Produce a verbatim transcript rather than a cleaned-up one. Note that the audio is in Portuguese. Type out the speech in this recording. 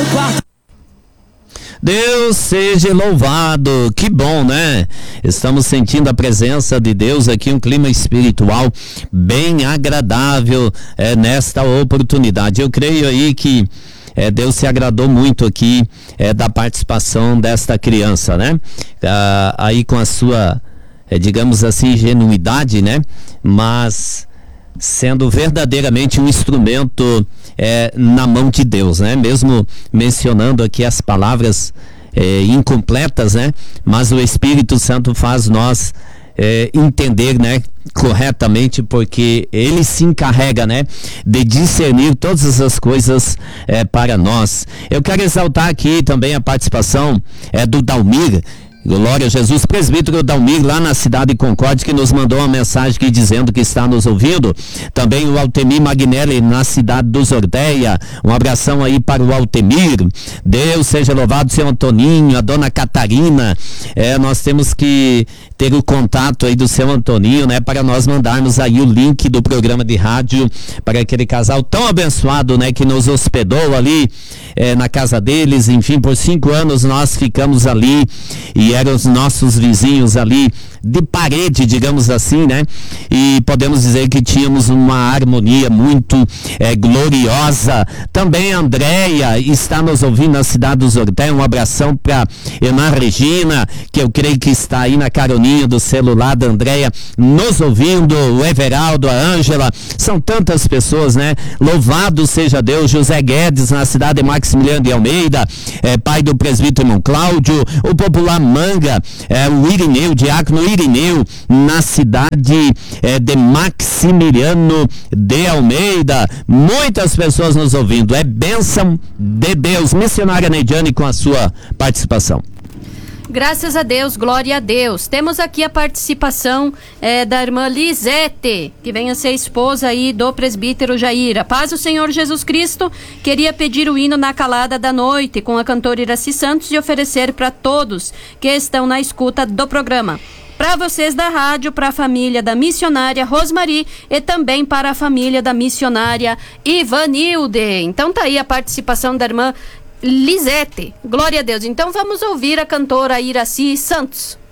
quarto. Deus seja louvado, que bom, né? Estamos sentindo a presença de Deus aqui, um clima espiritual bem agradável é, nesta oportunidade. Eu creio aí que é, Deus se agradou muito aqui é, da participação desta criança, né? Ah, aí com a sua, é, digamos assim, ingenuidade, né? Mas sendo verdadeiramente um instrumento é, na mão de Deus, né? Mesmo mencionando aqui as palavras é, incompletas, né? Mas o Espírito Santo faz nós é, entender, né? Corretamente, porque ele se encarrega, né? De discernir todas essas coisas é, para nós. Eu quero exaltar aqui também a participação é, do Dalmir. Glória a Jesus, presbítero Dalmir, lá na cidade de Concórdia, que nos mandou uma mensagem aqui dizendo que está nos ouvindo. Também o Altemir Magnelli, na cidade dos Ordeia. Um abração aí para o Altemir. Deus seja louvado, seu Antoninho, a dona Catarina. É, nós temos que ter o contato aí do seu Antoninho, né? Para nós mandarmos aí o link do programa de rádio para aquele casal tão abençoado, né? Que nos hospedou ali é, na casa deles. Enfim, por cinco anos nós ficamos ali e eram os nossos vizinhos ali de parede, digamos assim, né? E podemos dizer que tínhamos uma harmonia muito é, gloriosa. Também a Andréia está nos ouvindo na cidade dos Ordeia. Um abração para irmã Regina, que eu creio que está aí na caroninha do celular da Andréia, nos ouvindo. O Everaldo, a Ângela, são tantas pessoas, né? Louvado seja Deus. José Guedes, na cidade de Maximiliano de Almeida, é, pai do presbítero irmão Cláudio. O popular Manga, é, o Irineu, o diácono Irineu, na cidade é, de Maximiliano de Almeida. Muitas pessoas nos ouvindo. É bênção de Deus. Missionária Neidiane com a sua participação. Graças a Deus, glória a Deus. Temos aqui a participação é, da irmã Lisete, que vem a ser esposa aí do presbítero Jair. A paz do Senhor Jesus Cristo. Queria pedir o hino Na Calada da Noite com a cantora Iraci Santos e oferecer para todos que estão na escuta do programa. Para vocês da rádio, para a família da missionária Rosmari e também para a família da missionária Ivanilde. Então tá aí a participação da irmã Lisete. Glória a Deus. Então vamos ouvir a cantora Iraci Santos.